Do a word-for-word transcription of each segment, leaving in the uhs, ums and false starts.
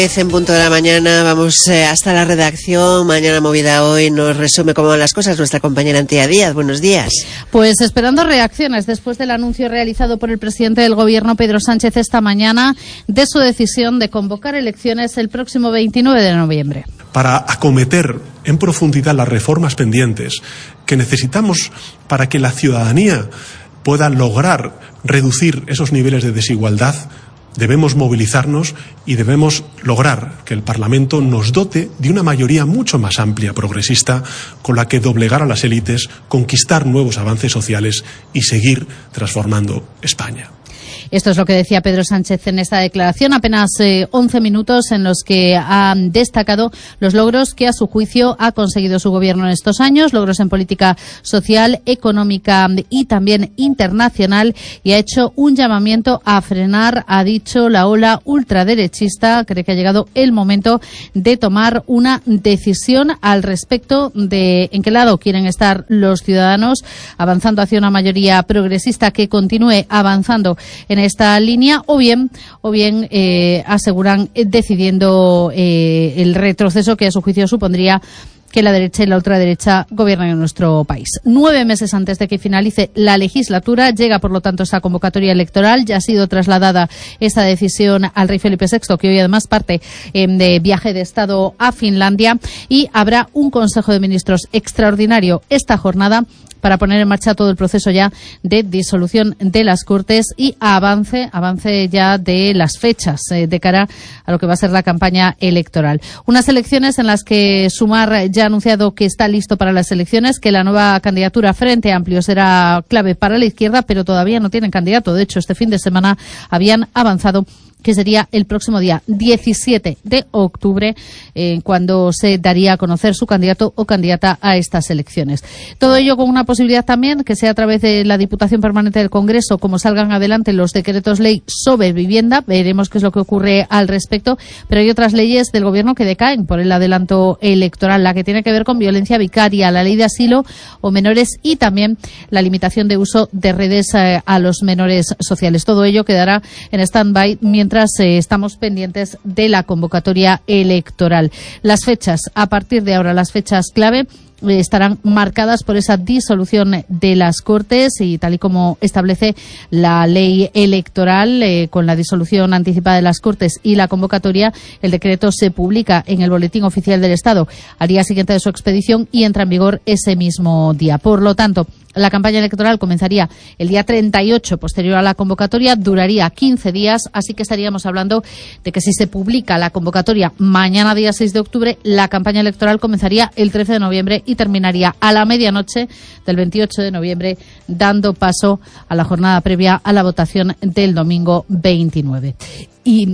En punto de la mañana vamos eh, hasta la redacción. Mañana Movida Hoy nos resume cómo van las cosas nuestra compañera Antía Díaz. Buenos días. Pues esperando reacciones después del anuncio realizado por el presidente del Gobierno, Pedro Sánchez, esta mañana de su decisión de convocar elecciones el próximo veintinueve de noviembre. Para acometer en profundidad las reformas pendientes que necesitamos para que la ciudadanía pueda lograr reducir esos niveles de desigualdad, debemos movilizarnos y debemos lograr que el Parlamento nos dote de una mayoría mucho más amplia, progresista, con la que doblegar a las élites, conquistar nuevos avances sociales y seguir transformando España. Esto es lo que decía Pedro Sánchez en esta declaración, apenas eh, once minutos en los que ha destacado los logros que a su juicio ha conseguido su gobierno en estos años, logros en política social, económica y también internacional, y ha hecho un llamamiento a frenar, ha dicho, la ola ultraderechista. Cree que ha llegado el momento de tomar una decisión al respecto de en qué lado quieren estar los ciudadanos, avanzando hacia una mayoría progresista que continúe avanzando en esta línea, o bien o bien eh, aseguran eh, decidiendo eh, el retroceso que a su juicio supondría que la derecha y la ultraderecha gobiernan en nuestro país. Nueve meses antes de que finalice la legislatura, llega por lo tanto esta convocatoria electoral. Ya ha sido trasladada esta decisión al rey Felipe sexto, que hoy además parte eh, de viaje de Estado a Finlandia, y habrá un Consejo de Ministros extraordinario esta jornada para poner en marcha todo el proceso ya de disolución de las Cortes y avance, avance ya de las fechas eh, de cara a lo que va a ser la campaña electoral. Unas elecciones en las que Sumar ya ha anunciado que está listo para las elecciones, que la nueva candidatura Frente Amplio será clave para la izquierda, pero todavía no tienen candidato. De hecho, este fin de semana habían avanzado que sería el próximo día diecisiete de octubre, eh, cuando se daría a conocer su candidato o candidata a estas elecciones. Todo ello con una posibilidad también que sea a través de la Diputación Permanente del Congreso, como salgan adelante los decretos ley sobre vivienda. Veremos qué es lo que ocurre al respecto, pero hay otras leyes del Gobierno que decaen por el adelanto electoral, la que tiene que ver con violencia vicaria, la ley de asilo o menores y también la limitación de uso de redes eh, a los menores sociales. Todo ello quedará en stand-by mientras Mientras eh, estamos pendientes de la convocatoria electoral. Las fechas, a partir de ahora, las fechas clave eh, estarán marcadas por esa disolución de las Cortes y tal y como establece la ley electoral, eh, con la disolución anticipada de las Cortes y la convocatoria, el decreto se publica en el Boletín Oficial del Estado al día siguiente de su expedición y entra en vigor ese mismo día. Por lo tanto, la campaña electoral comenzaría el día treinta y ocho, posterior a la convocatoria, duraría quince días, así que estaríamos hablando de que si se publica la convocatoria mañana, día seis de octubre, la campaña electoral comenzaría el trece de noviembre y terminaría a la medianoche del veintiocho de noviembre, dando paso a la jornada previa a la votación del domingo veintinueve. Y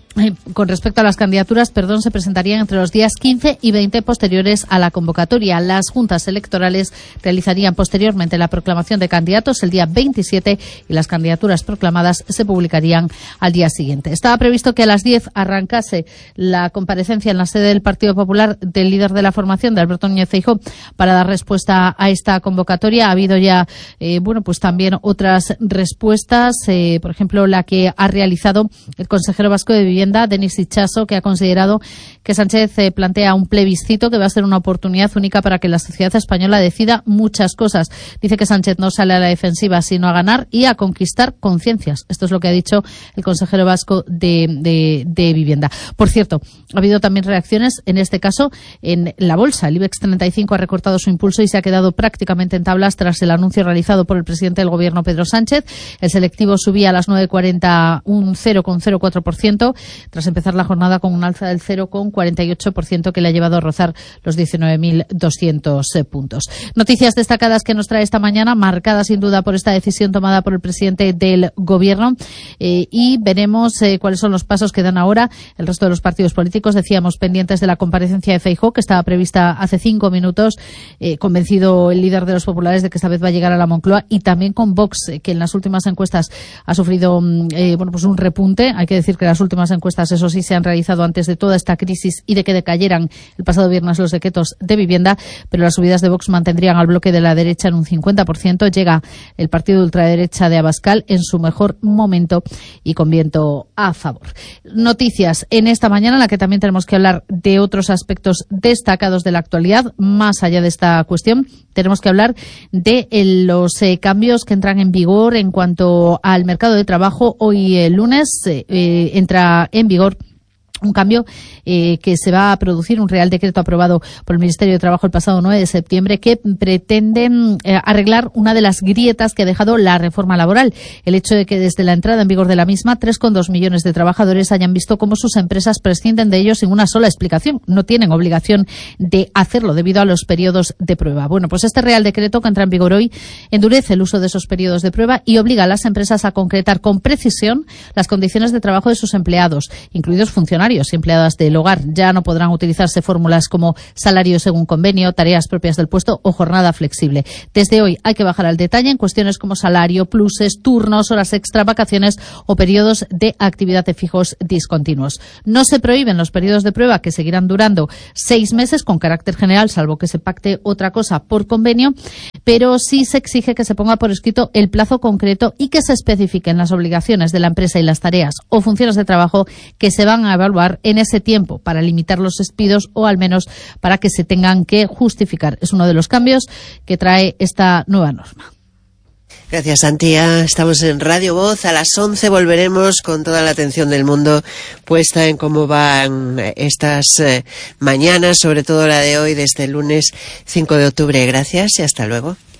con respecto a las candidaturas, perdón, se presentarían entre los días quince y veinte posteriores a la convocatoria. Las juntas electorales realizarían posteriormente la proclamación de candidatos el día veintisiete y las candidaturas proclamadas se publicarían al día siguiente. Estaba previsto que a las diez arrancase la comparecencia en la sede del Partido Popular del líder de la formación, de Alberto Núñez Feijóo, para dar respuesta a esta convocatoria. Ha habido ya, eh, bueno, pues también otras respuestas, eh, por ejemplo, la que ha realizado el consejero vasco de Vivienda, Denis Itxaso, que ha considerado que Sánchez eh, plantea un plebiscito que va a ser una oportunidad única para que la sociedad española decida muchas cosas. Dice que Sánchez no sale a la defensiva, sino a ganar y a conquistar conciencias. Esto es lo que ha dicho el consejero vasco de, de, de Vivienda. Por cierto, ha habido también reacciones, en este caso, en la bolsa. El IBEX treinta y cinco ha recortado su impulso y se ha quedado prácticamente en tablas tras el anuncio realizado por el presidente del Gobierno, Pedro Sánchez. El selectivo subía a las nueve cuarenta un cero coma cero cuatro por ciento. Tras empezar la jornada con un alza del cero coma cuarenta y ocho por ciento que le ha llevado a rozar los diecinueve mil doscientos puntos. Noticias destacadas que nos trae esta mañana, marcadas sin duda por esta decisión tomada por el presidente del Gobierno, eh, y veremos eh, cuáles son los pasos que dan ahora el resto de los partidos políticos. Decíamos, pendientes de la comparecencia de Feijóo, que estaba prevista hace cinco minutos, eh, convencido el líder de los populares de que esta vez va a llegar a la Moncloa, y también con Vox, eh, que en las últimas encuestas ha sufrido eh, bueno, pues un repunte. Hay que decir que las últimas encuestas encuestas, eso sí, se han realizado antes de toda esta crisis y de que decayeran el pasado viernes los decretos de vivienda, pero las subidas de Vox mantendrían al bloque de la derecha en un cincuenta por ciento. Llega el partido de ultraderecha de Abascal en su mejor momento y con viento a favor. Noticias en esta mañana en la que también tenemos que hablar de otros aspectos destacados de la actualidad. Más allá de esta cuestión, tenemos que hablar de los eh, cambios que entran en vigor en cuanto al mercado de trabajo. Hoy el lunes eh, eh, entra en vigor un cambio eh, que se va a producir, un Real Decreto aprobado por el Ministerio de Trabajo el pasado nueve de septiembre que pretende eh, arreglar una de las grietas que ha dejado la reforma laboral. El hecho de que desde la entrada en vigor de la misma, tres coma dos millones de trabajadores hayan visto cómo sus empresas prescinden de ellos sin una sola explicación. No tienen obligación de hacerlo debido a los periodos de prueba. Bueno, pues este Real Decreto que entra en vigor hoy endurece el uso de esos periodos de prueba y obliga a las empresas a concretar con precisión las condiciones de trabajo de sus empleados, incluidos funcionarios y empleadas del hogar. Ya no podrán utilizarse fórmulas como salario según convenio, tareas propias del puesto o jornada flexible. Desde hoy hay que bajar al detalle en cuestiones como salario, pluses, turnos, horas extra, vacaciones o periodos de actividad de fijos discontinuos. No se prohíben los periodos de prueba, que seguirán durando seis meses con carácter general, salvo que se pacte otra cosa por convenio, pero sí se exige que se ponga por escrito el plazo concreto y que se especifiquen las obligaciones de la empresa y las tareas o funciones de trabajo que se van a evaluar en ese tiempo para limitar los despidos o al menos para que se tengan que justificar. Es uno de los cambios que trae esta nueva norma. Gracias, Antía. Estamos en Radio Voz. A las once volveremos con toda la atención del mundo puesta en cómo van estas eh, mañanas, sobre todo la de hoy, desde el lunes cinco de octubre. Gracias y hasta luego.